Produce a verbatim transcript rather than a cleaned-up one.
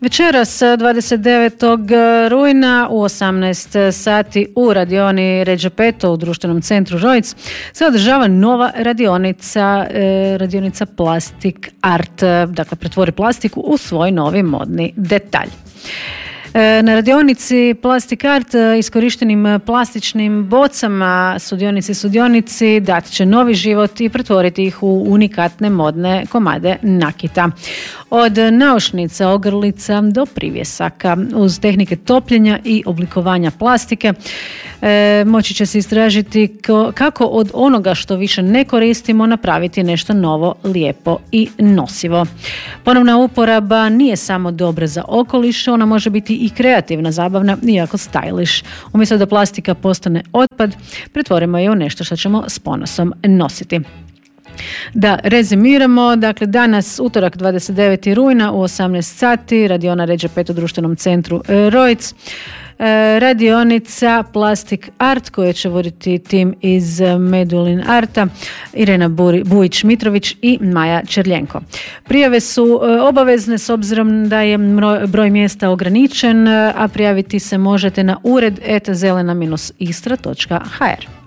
Večeras dvadeset devetog rujna u osamnaest sati u radioni Ređe Peto u društvenom centru Rojc se održava nova radionica, eh, radionica Plastic Art, dakle pretvori plastiku u svoj novi modni detalj. Na radionici Plastic Art iskorištenim plastičnim bocama sudionici i sudionici dat će novi život i pretvoriti ih u unikatne modne komade nakita. Od naušnica, ogrlica do privjesaka uz tehnike topljenja i oblikovanja plastike e, moći će se istražiti ko, kako od onoga što više ne koristimo napraviti nešto novo, lijepo i nosivo. Ponovna uporaba nije samo dobra za okoliš, ona može biti i kreativna, zabavna i jako stylish. Umjesto da plastika postane otpad, pretvorimo je u nešto što ćemo s ponosom nositi. Da rezimiramo, dakle danas utorak dvadeset devetog rujna u osamnaest sati radiona Ređe Peto u društvenom centru Rojc. Radionica Plastic Art koju će voditi tim iz Medulin Arta, Irena Bujić-Mitrović i Maja Čerljenko. Prijave su obavezne s obzirom da je broj mjesta ograničen, a prijaviti se možete na ured et zelena istra točka ha er.